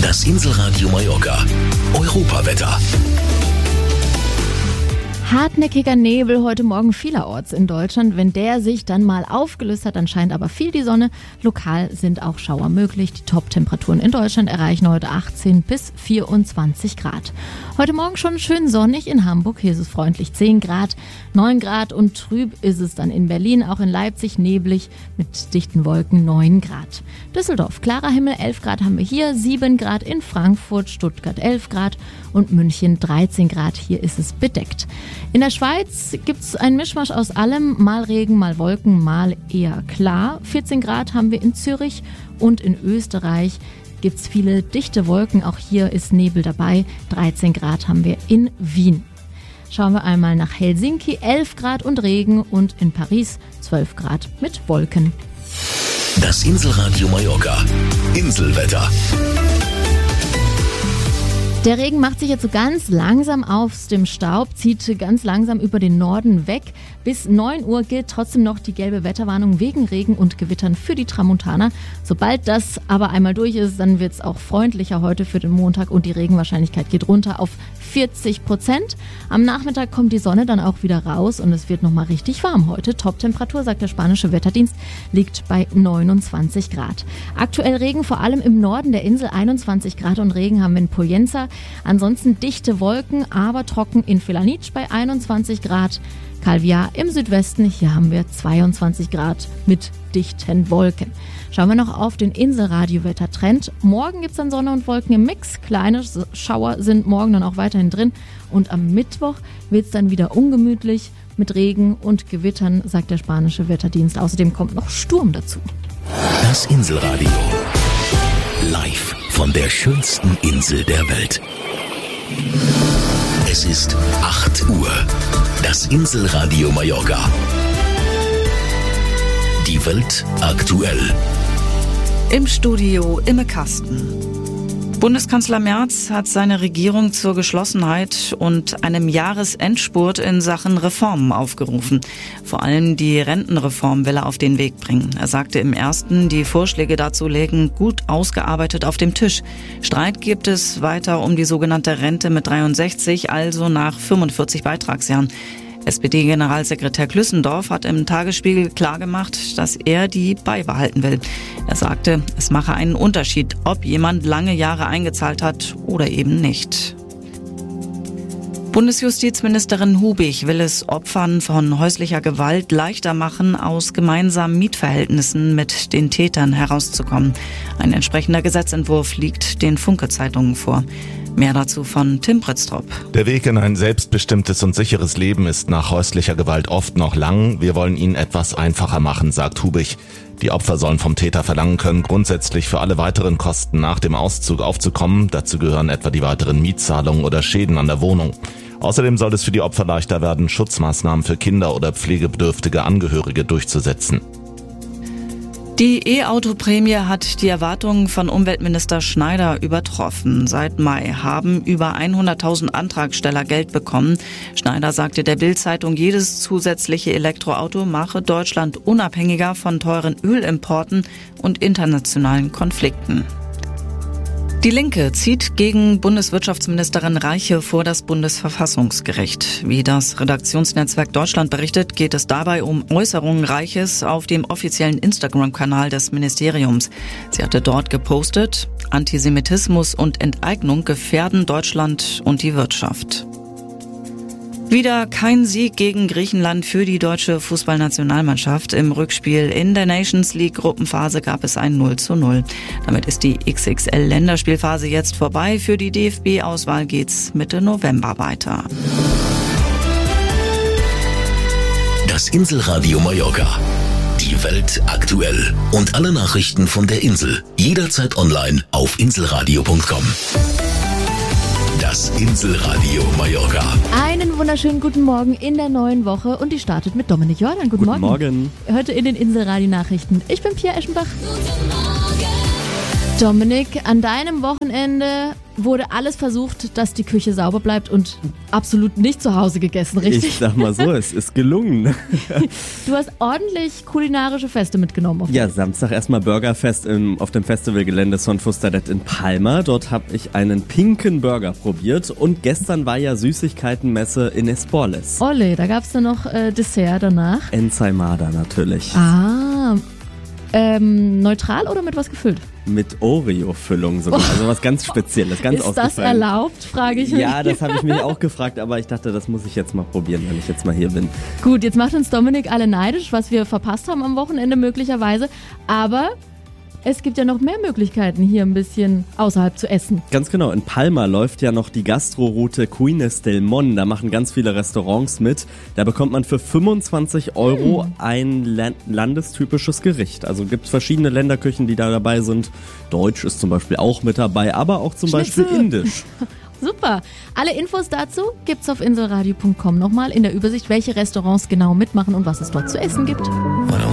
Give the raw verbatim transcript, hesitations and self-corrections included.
Das Inselradio Mallorca. Europawetter. Hartnäckiger Nebel heute Morgen vielerorts in Deutschland. Wenn der sich dann mal aufgelöst hat, dann scheint aber viel die Sonne. Lokal sind auch Schauer möglich. Die Top-Temperaturen in Deutschland erreichen heute achtzehn bis vierundzwanzig Grad. Heute Morgen schon schön sonnig in Hamburg. Hier ist es freundlich zehn Grad. neun Grad und trüb ist es dann in Berlin. Auch in Leipzig neblig mit dichten Wolken neun Grad. Düsseldorf, klarer Himmel, elf Grad haben wir hier. sieben Grad in Frankfurt, Stuttgart elf Grad und München dreizehn Grad. Hier ist es bedeckt. In der Schweiz gibt es einen Mischmasch aus allem, mal Regen, mal Wolken, mal eher klar. vierzehn Grad haben wir in Zürich und in Österreich gibt es viele dichte Wolken, auch hier ist Nebel dabei. dreizehn Grad haben wir in Wien. Schauen wir einmal nach Helsinki, elf Grad und Regen und in Paris zwölf Grad mit Wolken. Das Inselradio Mallorca. Inselwetter. Der Regen macht sich jetzt so ganz langsam aus dem Staub, zieht ganz langsam über den Norden weg. Bis neun Uhr gilt trotzdem noch die gelbe Wetterwarnung wegen Regen und Gewittern für die Tramontana. Sobald das aber einmal durch ist, dann wird es auch freundlicher heute für den Montag und die Regenwahrscheinlichkeit geht runter auf vierzig Prozent. Am Nachmittag kommt die Sonne dann auch wieder raus und es wird nochmal richtig warm heute. Top-Temperatur, sagt der spanische Wetterdienst, liegt bei neunundzwanzig Grad. Aktuell Regen vor allem im Norden der Insel, einundzwanzig Grad und Regen haben wir in Pollença. Ansonsten dichte Wolken, aber trocken in Felanitsch bei einundzwanzig Grad. Calviá im Südwesten, hier haben wir zweiundzwanzig Grad mit dichten Wolken. Schauen wir noch auf den Inselradio-Wettertrend. Morgen gibt es dann Sonne und Wolken im Mix. Kleine Schauer sind morgen dann auch weiterhin drin. Und am Mittwoch wird es dann wieder ungemütlich mit Regen und Gewittern, sagt der spanische Wetterdienst. Außerdem kommt noch Sturm dazu. Das Inselradio. Live von der schönsten Insel der Welt. Es ist acht Uhr. Das Inselradio Mallorca. Die Welt aktuell. Im Studio Imme Kasten. Bundeskanzler Merz hat seine Regierung zur Geschlossenheit und einem Jahresendspurt in Sachen Reformen aufgerufen. Vor allem die Rentenreform will er auf den Weg bringen. Er sagte im ersten, die Vorschläge dazu lägen gut ausgearbeitet auf dem Tisch. Streit gibt es weiter um die sogenannte Rente mit dreiundsechzig, also nach fünfundvierzig Beitragsjahren. S P D-Generalsekretär Klüssendorf hat im Tagesspiegel klargemacht, dass er die beibehalten will. Er sagte, es mache einen Unterschied, ob jemand lange Jahre eingezahlt hat oder eben nicht. Bundesjustizministerin Hubig will es Opfern von häuslicher Gewalt leichter machen, aus gemeinsamen Mietverhältnissen mit den Tätern herauszukommen. Ein entsprechender Gesetzentwurf liegt den Funke-Zeitungen vor. Mehr dazu von Tim Pritztrup. Der Weg in ein selbstbestimmtes und sicheres Leben ist nach häuslicher Gewalt oft noch lang. Wir wollen ihn etwas einfacher machen, sagt Hubig. Die Opfer sollen vom Täter verlangen können, grundsätzlich für alle weiteren Kosten nach dem Auszug aufzukommen. Dazu gehören etwa die weiteren Mietzahlungen oder Schäden an der Wohnung. Außerdem soll es für die Opfer leichter werden, Schutzmaßnahmen für Kinder oder pflegebedürftige Angehörige durchzusetzen. Die E-Auto-Prämie hat die Erwartungen von Umweltminister Schneider übertroffen. Seit Mai haben über hunderttausend Antragsteller Geld bekommen. Schneider sagte der Bild-Zeitung, jedes zusätzliche Elektroauto mache Deutschland unabhängiger von teuren Ölimporten und internationalen Konflikten. Die Linke zieht gegen Bundeswirtschaftsministerin Reiche vor das Bundesverfassungsgericht. Wie das Redaktionsnetzwerk Deutschland berichtet, geht es dabei um Äußerungen Reiches auf dem offiziellen Instagram-Kanal des Ministeriums. Sie hatte dort gepostet, Antisemitismus und Enteignung gefährden Deutschland und die Wirtschaft. Wieder kein Sieg gegen Griechenland für die deutsche Fußballnationalmannschaft. Im Rückspiel in der Nations League Gruppenphase gab es ein null zu null. Damit ist die X X L-Länderspielphase jetzt vorbei. Für die D F B-Auswahl geht's Mitte November weiter. Das Inselradio Mallorca. Die Welt aktuell. Und alle Nachrichten von der Insel. Jederzeit online auf inselradio punkt com. Das Inselradio Mallorca. Einen wunderschönen guten Morgen in der neuen Woche und die startet mit Dominik Jordan. Guten, guten Morgen. Morgen. Heute in den Inselradio Nachrichten. Ich bin Pia Eschenbach. Guten Morgen. Dominik, an deinem Wochenende wurde alles versucht, dass die Küche sauber bleibt und absolut nicht zu Hause gegessen, richtig? Ich sag mal so, es ist gelungen. Du hast ordentlich kulinarische Feste mitgenommen. Auf Ja, Samstag erstmal Burgerfest im, auf dem Festivalgelände Son Fustadet in Palma. Dort habe ich einen pinken Burger probiert und gestern war ja Süßigkeitenmesse in Esporles. Olle, da gab es dann noch äh, Dessert danach. Ensaimada natürlich. Ah, ähm, neutral oder mit was gefüllt? Mit Oreo-Füllung sogar, also was ganz Spezielles, ganz Ist ausgefallen. das erlaubt, frage ich mich. Ja, das habe ich mich auch gefragt, aber ich dachte, das muss ich jetzt mal probieren, wenn ich jetzt mal hier bin. Gut, jetzt macht uns Dominik alle neidisch, was wir verpasst haben am Wochenende möglicherweise, aber es gibt ja noch mehr Möglichkeiten, hier ein bisschen außerhalb zu essen. Ganz genau, in Palma läuft ja noch die Gastroroute Cuines del Mon. Da machen ganz viele Restaurants mit. Da bekommt man für fünfundzwanzig Euro hm. ein Land- landestypisches Gericht. Also gibt es verschiedene Länderküchen, die da dabei sind. Deutsch ist zum Beispiel auch mit dabei, aber auch zum Schnitzel. Beispiel Indisch. Super. Alle Infos dazu gibt's auf inselradio punkt com nochmal in der Übersicht, welche Restaurants genau mitmachen und was es dort zu essen gibt.